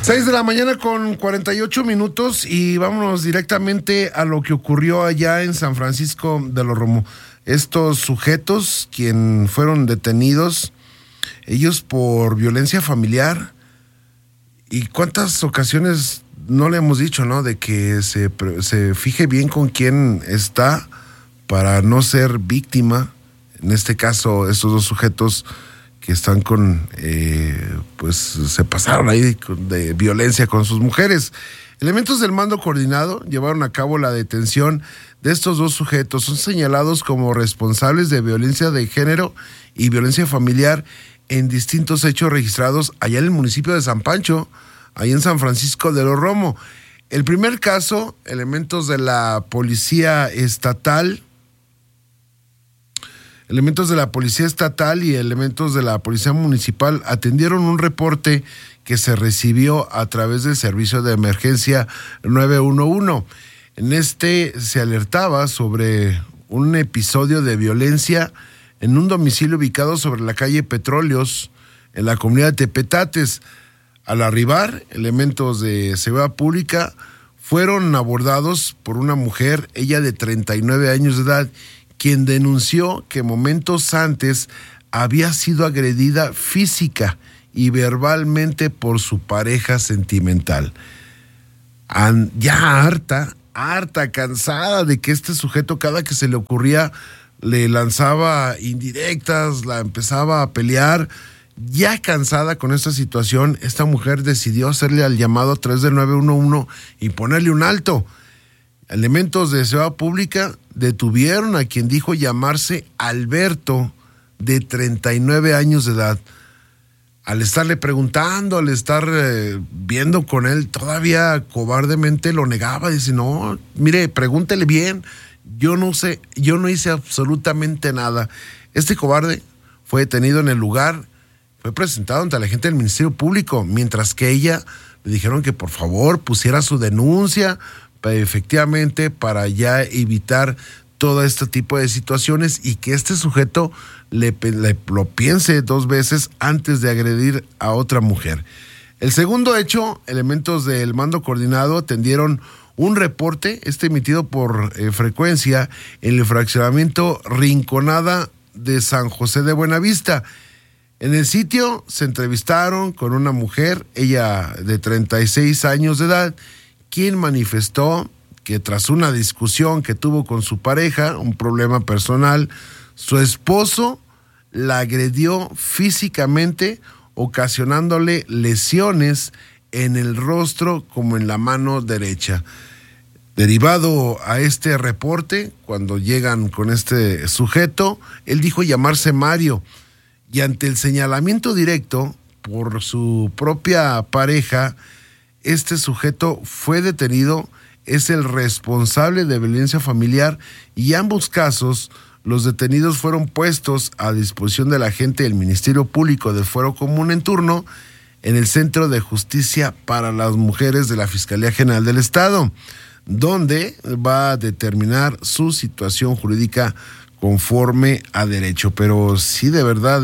6 de la mañana con 48 minutos y vámonos directamente a lo que ocurrió allá en San Francisco de los Romo. Estos sujetos, quien fueron detenidos, ellos por violencia familiar, y cuántas ocasiones no le hemos dicho, ¿no? De que se fije bien con quién está para no ser víctima. En este caso, estos dos sujetos que están pues se pasaron ahí de violencia con sus mujeres. Elementos del mando coordinado llevaron a cabo la detención de estos dos sujetos. Son señalados como responsables de violencia de género y violencia familiar en distintos hechos registrados allá en el municipio de San Pancho, ahí en San Francisco de los Romo. El primer caso, elementos de la policía estatal y elementos de la policía municipal atendieron un reporte que se recibió a través del servicio de emergencia 911. En este se alertaba sobre un episodio de violencia en un domicilio ubicado sobre la calle Petróleos, en la comunidad de Tepetates. Al arribar, elementos de seguridad pública fueron abordados por una mujer, ella de 39 años de edad, quien denunció que momentos antes había sido agredida física y verbalmente por su pareja sentimental. Ya harta, cansada de que este sujeto, cada que se le ocurría, le lanzaba indirectas, la empezaba a pelear. Ya cansada con esta situación, esta mujer decidió hacerle al llamado a través del 911 y ponerle un alto. Elementos de seguridad pública detuvieron a quien dijo llamarse Alberto, de 39 años de edad. Al estarle preguntando, al estar viendo con él, todavía cobardemente lo negaba. Dice, no, mire, pregúntele bien, yo no hice absolutamente nada. Este cobarde fue detenido en el lugar, fue presentado ante la gente del Ministerio Público, mientras que ella le dijeron que por favor pusiera su denuncia, efectivamente, para ya evitar todo este tipo de situaciones y que este sujeto lo piense dos veces antes de agredir a otra mujer. El segundo hecho, elementos del mando coordinado atendieron un reporte, emitido por frecuencia en el fraccionamiento Rinconada de San José de Buenavista. En el sitio se entrevistaron con una mujer, ella de 36 años de edad, quien manifestó que tras una discusión que tuvo con su pareja, un problema personal, su esposo la agredió físicamente, ocasionándole lesiones en el rostro como en la mano derecha. Derivado a este reporte, cuando llegan con este sujeto, él dijo llamarse Mario, y ante el señalamiento directo por su propia pareja, este sujeto fue detenido, es el responsable de violencia familiar, y ambos casos los detenidos fueron puestos a disposición de la agente del Ministerio Público del Fuero Común en turno en el Centro de Justicia para las Mujeres de la Fiscalía General del Estado, donde va a determinar su situación jurídica conforme a derecho. Pero sí, de verdad,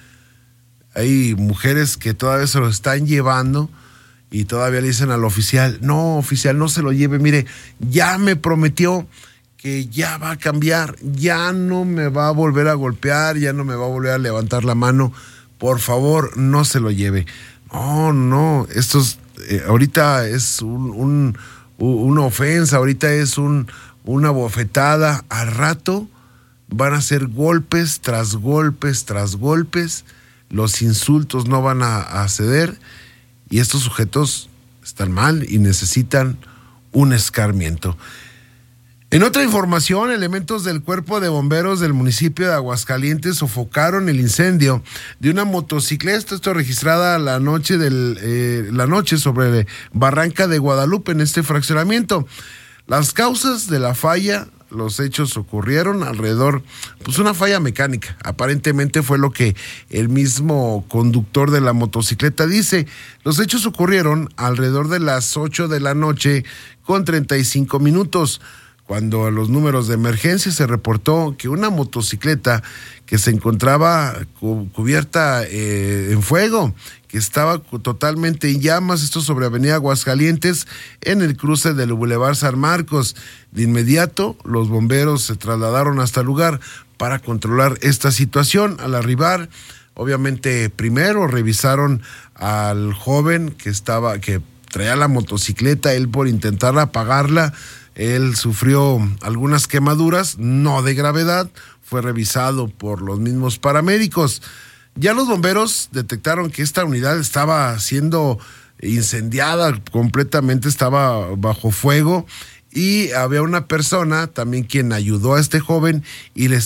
hay mujeres que todavía se lo están llevando y todavía le dicen al oficial, no se lo lleve, mire, ya me prometió que ya va a cambiar, ya no me va a volver a golpear, ya no me va a volver a levantar la mano, por favor, no se lo lleve. No, ahorita es una ofensa, ahorita es una bofetada, al rato van a ser golpes tras golpes tras golpes, los insultos no van a ceder, y estos sujetos están mal y necesitan un escarmiento. En otra información, elementos del Cuerpo de Bomberos del municipio de Aguascalientes sofocaron el incendio de una motocicleta, esto registrada la noche sobre Barranca de Guadalupe, en este fraccionamiento. Las causas de la falla, los hechos ocurrieron alrededor, una falla mecánica. Aparentemente fue lo que el mismo conductor de la motocicleta dice. Los hechos ocurrieron alrededor de las 8 de la noche con 35 minutos. Cuando a los números de emergencia se reportó que una motocicleta que se encontraba cubierta en fuego, que estaba totalmente en llamas, esto sobre Avenida Aguascalientes, en el cruce del Boulevard San Marcos. De inmediato, los bomberos se trasladaron hasta el lugar para controlar esta situación. Al arribar, obviamente, primero revisaron al joven que traía la motocicleta. Él, por intentar apagarla, él sufrió algunas quemaduras, no de gravedad, fue revisado por los mismos paramédicos. Ya los bomberos detectaron que esta unidad estaba siendo incendiada completamente, estaba bajo fuego, y había una persona también quien ayudó a este joven y le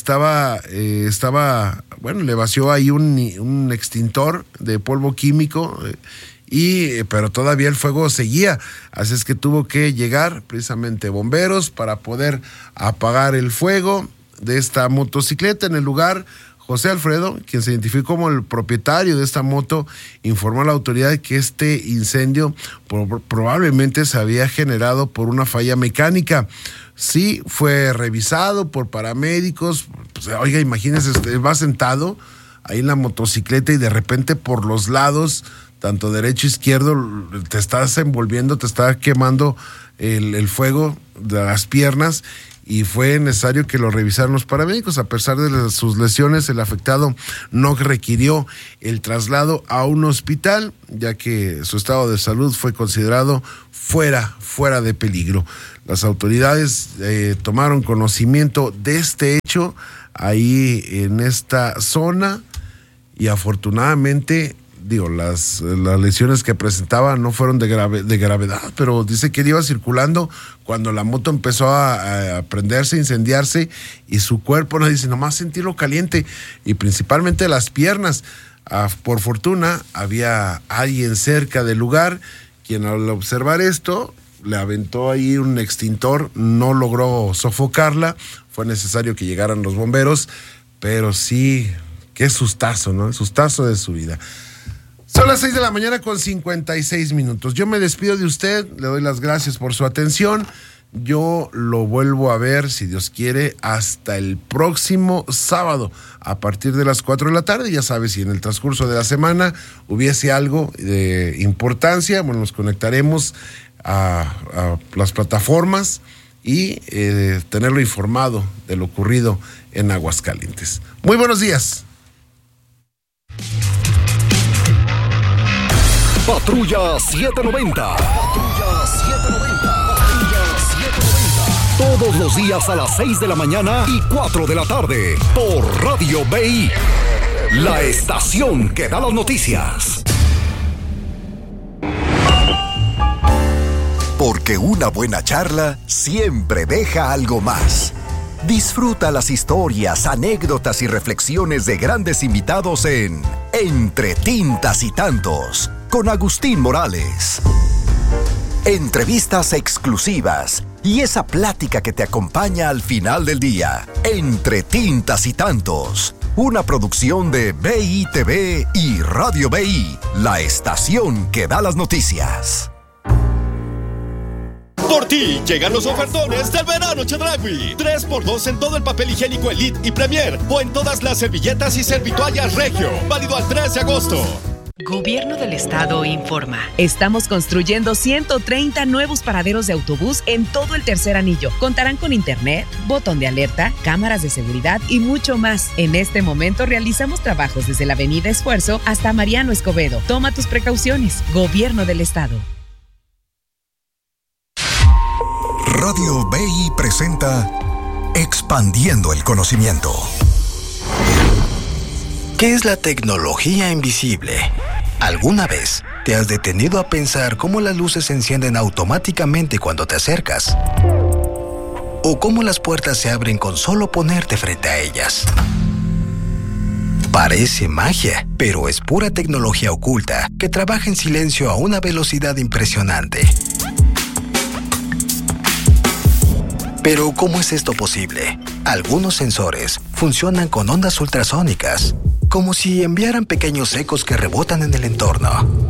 le vació ahí un extintor de polvo químico, pero todavía el fuego seguía, así es que tuvo que llegar precisamente bomberos para poder apagar el fuego de esta motocicleta. En el lugar, José Alfredo, quien se identificó como el propietario de esta moto, informó a la autoridad que este incendio probablemente se había generado por una falla mecánica. Sí, fue revisado por paramédicos. Pues, oiga, imagínese, va sentado ahí en la motocicleta y de repente por los lados, tanto derecho e izquierdo, te estás envolviendo, te está quemando el fuego de las piernas, y fue necesario que lo revisaran los paramédicos. A pesar de sus lesiones, el afectado no requirió el traslado a un hospital, ya que su estado de salud fue considerado fuera de peligro. Las autoridades tomaron conocimiento de este hecho ahí en esta zona, y afortunadamente, las lesiones que presentaba no fueron de gravedad, pero dice que iba circulando cuando la moto empezó a prenderse, incendiarse, y su cuerpo, dice, nomás sentirlo caliente, y principalmente las piernas. Por fortuna, había alguien cerca del lugar, quien al observar esto, le aventó ahí un extintor, no logró sofocarla, fue necesario que llegaran los bomberos, pero sí, qué sustazo, ¿no? El sustazo de su vida. Son las 6:56 a.m. Yo me despido de usted, le doy las gracias por su atención. Yo lo vuelvo a ver, si Dios quiere, hasta el próximo sábado, a partir de las 4 de la tarde. Ya sabes, si en el transcurso de la semana hubiese algo de importancia, nos conectaremos a las plataformas y tenerlo informado de lo ocurrido en Aguascalientes. Muy buenos días. Patrulla 790. Patrulla 790. Patrulla 790. Todos los días a las 6 de la mañana y 4 de la tarde. Por Radio BI. La estación que da las noticias. Porque una buena charla siempre deja algo más. Disfruta las historias, anécdotas y reflexiones de grandes invitados en Entre Tintas y Tantos, con Agustín Morales. Entrevistas exclusivas y esa plática que te acompaña al final del día. Entre Tintas y Tantos, una producción de BITV y Radio BI, la estación que da las noticias. Por ti llegan los ofertones del verano Chedraui. 3x2 en todo el papel higiénico Elite y Premier, o en todas las servilletas y servitoallas Regio. Válido al 3 de agosto. Gobierno del Estado informa. Estamos construyendo 130 nuevos paraderos de autobús en todo el tercer anillo. Contarán con internet, botón de alerta, cámaras de seguridad y mucho más. En este momento realizamos trabajos desde la Avenida Esfuerzo hasta Mariano Escobedo. Toma tus precauciones. Gobierno del Estado. Radio BI presenta Expandiendo el Conocimiento. ¿Qué es la tecnología invisible? ¿Alguna vez te has detenido a pensar cómo las luces se encienden automáticamente cuando te acercas? ¿O cómo las puertas se abren con solo ponerte frente a ellas? Parece magia, pero es pura tecnología oculta que trabaja en silencio a una velocidad impresionante. Pero ¿cómo es esto posible? Algunos sensores funcionan con ondas ultrasónicas, como si enviaran pequeños ecos que rebotan en el entorno.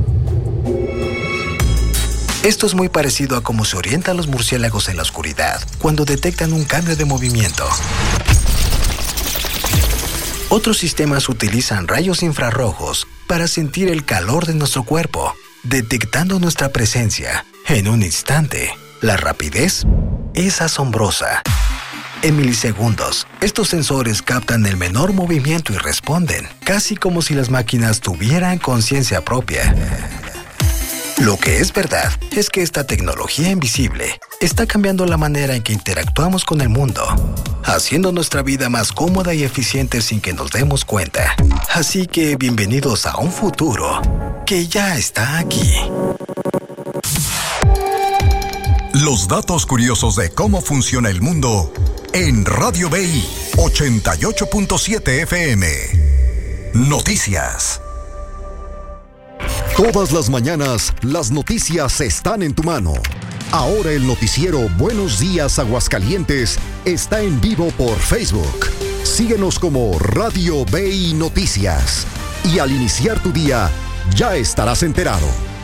Esto es muy parecido a cómo se orientan los murciélagos en la oscuridad cuando detectan un cambio de movimiento. Otros sistemas utilizan rayos infrarrojos para sentir el calor de nuestro cuerpo, detectando nuestra presencia en un instante. La rapidez es asombrosa. En milisegundos, estos sensores captan el menor movimiento y responden, casi como si las máquinas tuvieran conciencia propia. Lo que es verdad es que esta tecnología invisible está cambiando la manera en que interactuamos con el mundo, haciendo nuestra vida más cómoda y eficiente sin que nos demos cuenta. Así que bienvenidos a un futuro que ya está aquí. Los datos curiosos de cómo funciona el mundo en Radio BI 88.7 FM. Noticias. Todas las mañanas, las noticias están en tu mano. Ahora el noticiero Buenos Días Aguascalientes está en vivo por Facebook. Síguenos como Radio BI Noticias. Y al iniciar tu día, ya estarás enterado.